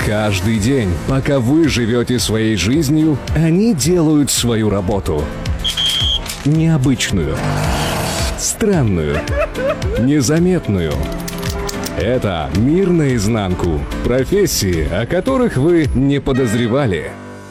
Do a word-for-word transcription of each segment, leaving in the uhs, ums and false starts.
Каждый день, пока вы живете своей жизнью, они делают свою работу. Необычную, странную, незаметную. Это «Мир наизнанку». Профессии, о которых вы не подозревали.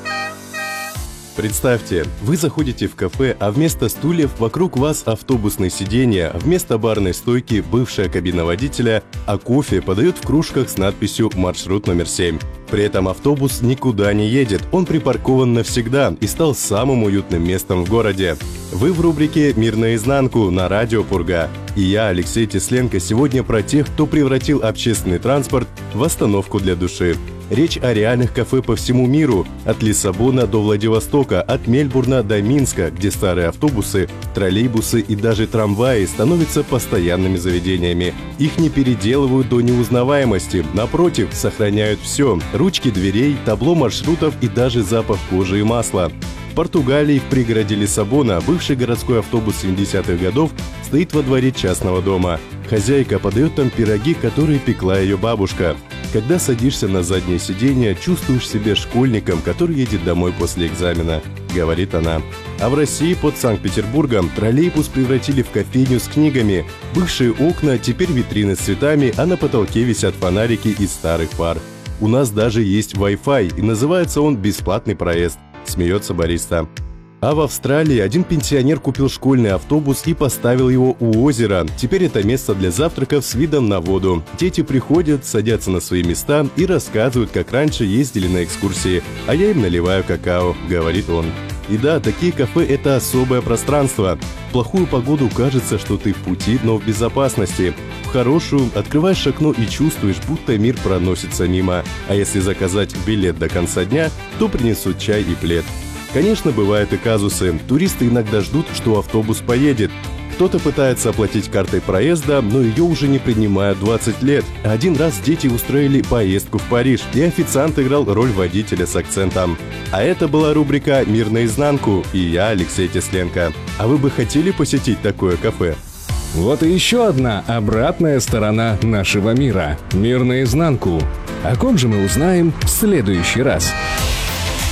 Представьте, вы заходите в кафе, а вместо стульев вокруг вас автобусные сиденья, вместо барной стойки бывшая кабина водителя, а кофе подают в кружках с надписью «Маршрут номер семь». При этом автобус никуда не едет, он припаркован навсегда и стал самым уютным местом в городе. Вы в рубрике «Мир наизнанку» на радио Пурга. И я, Алексей Тесленко, сегодня про тех, кто превратил общественный транспорт в остановку для души. Речь о реальных кафе по всему миру, от Лиссабона до Владивостока, от Мельбурна до Минска, где старые автобусы, троллейбусы и даже трамваи становятся постоянными заведениями. Их не переделывают до неузнаваемости, напротив, сохраняют все – ручки дверей, табло маршрутов и даже запах кожи и масла. В Португалии, в пригороде Лиссабона, бывший городской автобус семидесятых годов стоит во дворе частного дома. Хозяйка подает там пироги, которые пекла ее бабушка. Когда садишься на заднее сиденье, чувствуешь себя школьником, который едет домой после экзамена, говорит она. А в России под Санкт-Петербургом троллейбус превратили в кофейню с книгами. Бывшие окна теперь витрины с цветами, а на потолке висят фонарики из старых фар. У нас даже есть Wi-Fi, и называется он «Бесплатный проезд», смеется бариста. А в Австралии один пенсионер купил школьный автобус и поставил его у озера. Теперь это место для завтраков с видом на воду. Дети приходят, садятся на свои места и рассказывают, как раньше ездили на экскурсии, а я им наливаю какао, говорит он. И да, такие кафе – это особое пространство. В плохую погоду кажется, что ты в пути, но в безопасности. В хорошую открываешь окно и чувствуешь, будто мир проносится мимо. А если заказать билет до конца дня, то принесут чай и плед. Конечно, бывают и казусы. Туристы иногда ждут, что автобус поедет. Кто-то пытается оплатить картой проезда, но ее уже не принимают двадцать лет. Один раз дети устроили поездку в Париж, и официант играл роль водителя с акцентом. А это была рубрика «Мир наизнанку», и я, Алексей Тесленко. А вы бы хотели посетить такое кафе? Вот и еще одна обратная сторона нашего мира – «Мир наизнанку». О ком же мы узнаем в следующий раз.